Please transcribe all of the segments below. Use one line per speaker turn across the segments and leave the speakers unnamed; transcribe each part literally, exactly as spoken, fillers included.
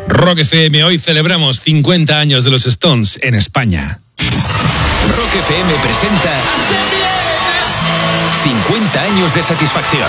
Rock F M, hoy celebramos cincuenta años de los Stones en España.
Rock F M presenta cincuenta años de satisfacción.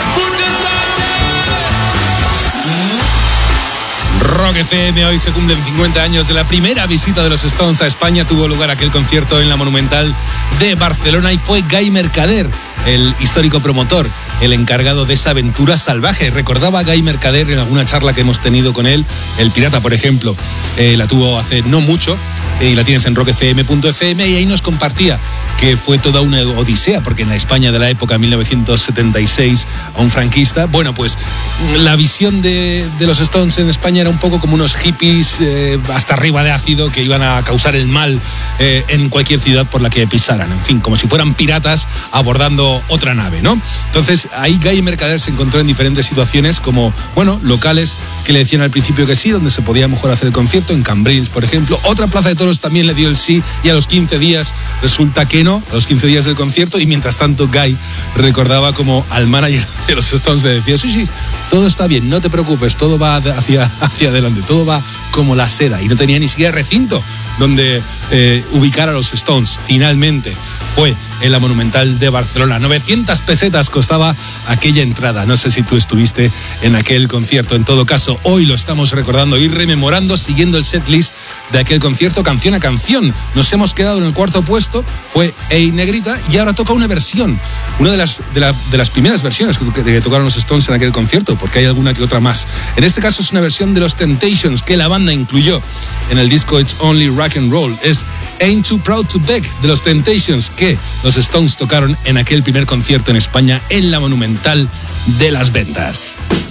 Rock F M, hoy se cumplen cincuenta años de la primera visita de los Stones a España. Tuvo lugar aquel concierto en la Monumental de Barcelona y fue Guy Mercader, el histórico promotor, el encargado de esa aventura salvaje. Recordaba a Guy Mercader en alguna charla que hemos tenido con él. El Pirata, por ejemplo, eh, la tuvo hace no mucho eh, y la tienes en rock f m punto f m, y ahí nos compartía que fue toda una odisea, porque en la España de la época, mil novecientos setenta y seis, a un franquista, bueno, pues la visión de, de los Stones en España era un poco como unos hippies eh, hasta arriba de ácido que iban a causar el mal eh, en cualquier ciudad por la que pisaran. En fin, como si fueran piratas abordando otra nave, ¿no? Entonces, ahí Guy Mercader se encontró en diferentes situaciones, como, bueno, locales que le decían al principio que sí, donde se podía mejor hacer el concierto, en Cambrils, por ejemplo. Otra plaza de toros también le dio el sí, y a los quince días resulta que no, a los quince días del concierto, y mientras tanto Guy recordaba como al manager de los Stones le decía, sí, sí, todo está bien, no te preocupes, todo va hacia, hacia adelante, todo va como la seda, y no tenía ni siquiera recinto donde eh, ubicar a los Stones. Finalmente fue en la Monumental de Barcelona. novecientas pesetas costaba aquella entrada. No sé si tú estuviste en aquel concierto. En todo caso, hoy lo estamos recordando y rememorando, siguiendo el setlist de aquel concierto, canción a canción. Nos hemos quedado en el cuarto puesto, fue Ey Negrita, y ahora toca una versión, una de las, de la, de las primeras versiones que, que tocaron los Stones en aquel concierto, porque hay alguna que otra más. En este caso es una versión de los Temptations que la banda incluyó en el disco It's Only Rock and Roll. Es Ain't Too Proud to Beg de los Temptations, que los Stones tocaron en aquel primer concierto en España en la Monumental de Las Ventas.